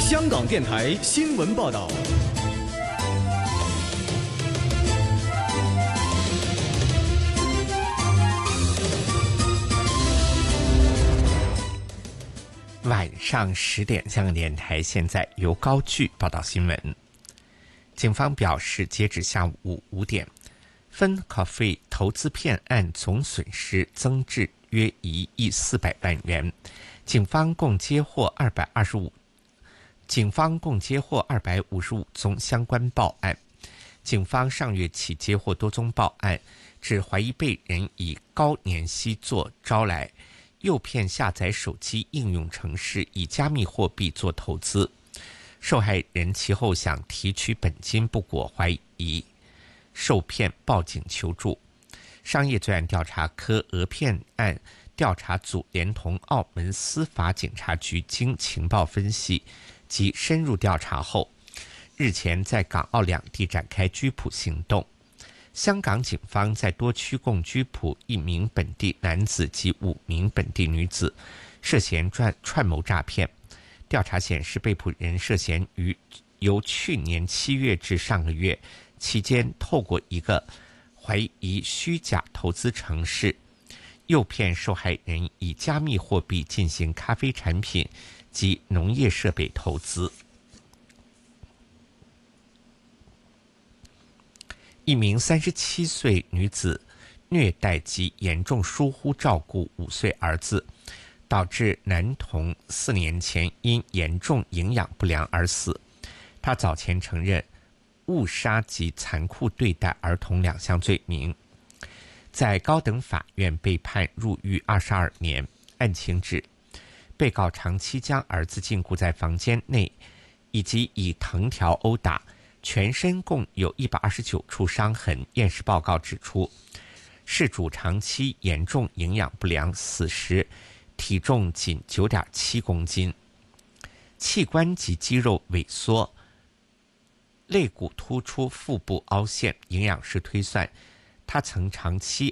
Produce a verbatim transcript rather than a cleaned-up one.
香港电台新闻报道。 晚上十点，香港电台现在由高炬报道新闻。警方表示，截止下午五点，芬 Coffee 投资骗案总损失增至约一亿四百万元。警方共接获二百二十五，警方共接获二百五十五宗相关报案。警方上月起接获多宗报案，指怀疑被人以高年息做招来，诱骗下载手机应用程式以加密货币做投资。受害人其后想提取本金不果，怀疑受骗，报警求助。商业罪案调查科讹骗案调查组连同澳门司法警察局经情报分析及深入调查后，日前在港澳两地展开拘捕行动。香港警方在多区共拘捕一名本地男子及五名本地女子，涉嫌串串谋诈骗。调查显示，被捕人涉嫌于由去年七月至上个月期间，透过一个怀疑虚假投资程式，诱骗受害人以加密货币进行咖啡产品及农业设备投资。一名三十七岁女子虐待及严重疏忽照顾五岁儿子，导致男童四年前因严重营养不良而死。他早前承认误杀及残酷对待儿童两项罪名，在高等法院被判入狱二十二年。案情指，被告长期将儿子禁锢在房间内，以及以藤条殴打，全身共有一百二十九处伤痕。验尸报告指出，事主长期严重营养不良，死时体重仅 九点七公斤，器官及肌肉萎缩，肋骨突出，腹部凹陷。营养师推算，他曾长期